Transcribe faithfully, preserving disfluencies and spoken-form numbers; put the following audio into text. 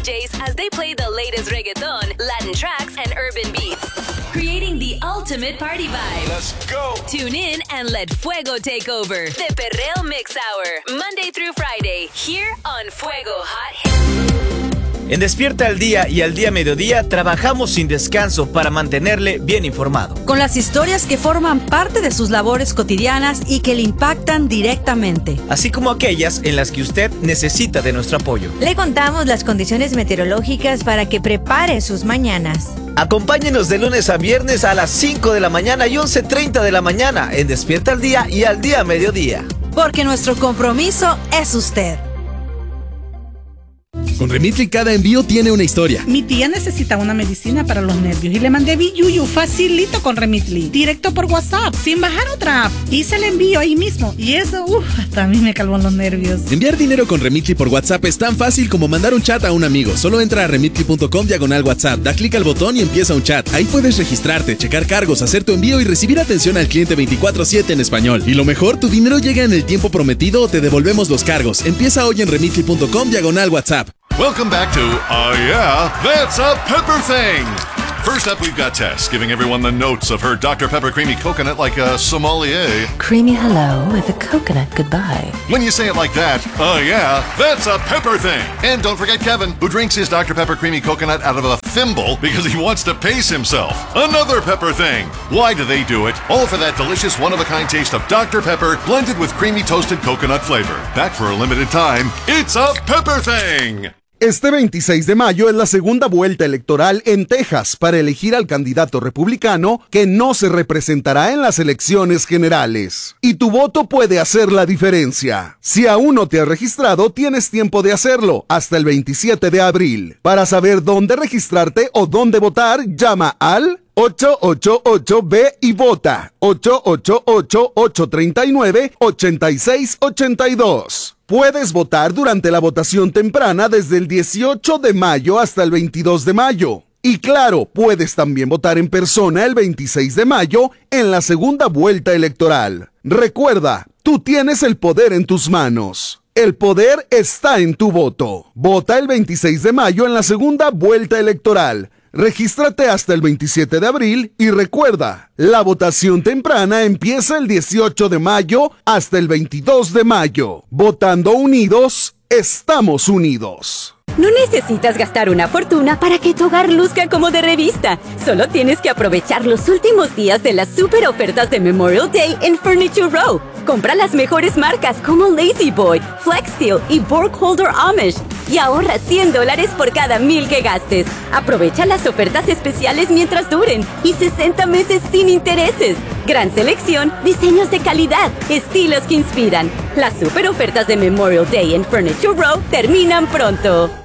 Js as they play the latest reggaeton, Latin tracks, and urban beats. Creating the ultimate party vibe. Let's go. Tune in and let Fuego take over. The Perreo Mix Hour, Monday through Friday, here on Fuego Hot Hits. En Despierta al Día y al Día Mediodía trabajamos sin descanso para mantenerle bien informado. Con las historias que forman parte de sus labores cotidianas y que le impactan directamente. Así como aquellas en las que usted necesita de nuestro apoyo. Le contamos las condiciones meteorológicas para que prepare sus mañanas. Acompáñenos de lunes a viernes a las cinco de la mañana y once treinta de la mañana en Despierta al Día y al Día Mediodía. Porque nuestro compromiso es usted. Con Remitly cada envío tiene una historia. Mi tía necesita una medicina para los nervios y le mandé Biyuyu facilito con Remitly, directo por WhatsApp, sin bajar otra app. Hice el envío ahí mismo y eso, uff, hasta a mí me calmó los nervios. Enviar dinero con Remitly por WhatsApp es tan fácil como mandar un chat a un amigo. Solo entra a remitly punto com diagonal WhatsApp, da clic al botón y empieza un chat. Ahí puedes registrarte, checar cargos, hacer tu envío y recibir atención al cliente veinticuatro siete en español. Y lo mejor, tu dinero llega en el tiempo prometido o te devolvemos los cargos. Empieza hoy en remitly punto com diagonal WhatsApp. Welcome back to Oh Yeah, That's a Pepper Thing. First up, we've got Tess giving everyone the notes of her Doctor Pepper Creamy Coconut like a sommelier. Creamy hello with a coconut goodbye. When you say it like that, oh yeah, that's a pepper thing. And don't forget Kevin, who drinks his Doctor Pepper Creamy Coconut out of a thimble because he wants to pace himself. Another pepper thing. Why do they do it? All for that delicious one-of-a-kind taste of Doctor Pepper blended with creamy toasted coconut flavor. Back for a limited time, it's a pepper thing. Este veintiséis de mayo es la segunda vuelta electoral en Texas para elegir al candidato republicano que no se representará en las elecciones generales. Y tu voto puede hacer la diferencia. Si aún no te has registrado, tienes tiempo de hacerlo hasta el veintisiete de abril. Para saber dónde registrarte o dónde votar, llama al ocho ocho ocho B y vota ocho ocho ocho, ocho tres nueve, ocho seis ocho dos. Puedes votar durante la votación temprana desde el dieciocho de mayo hasta el veintidós de mayo. Y claro, puedes también votar en persona el veintiséis de mayo en la segunda vuelta electoral. Recuerda, tú tienes el poder en tus manos. El poder está en tu voto. Vota el veintiséis de mayo en la segunda vuelta electoral. Regístrate hasta el veintisiete de abril y recuerda, la votación temprana empieza el dieciocho de mayo hasta el veintidós de mayo. Votando unidos, estamos unidos. No necesitas gastar una fortuna para que tu hogar luzca como de revista. Solo tienes que aprovechar los últimos días de las super ofertas de Memorial Day en Furniture Row. Compra las mejores marcas como Lazy Boy, Flexsteel y Burkholder Amish y ahorra cien dólares por cada mil que gastes. Aprovecha las ofertas especiales mientras duren y sesenta meses sin intereses. Gran selección, diseños de calidad, estilos que inspiran. Las super ofertas de Memorial Day en Furniture Row terminan pronto.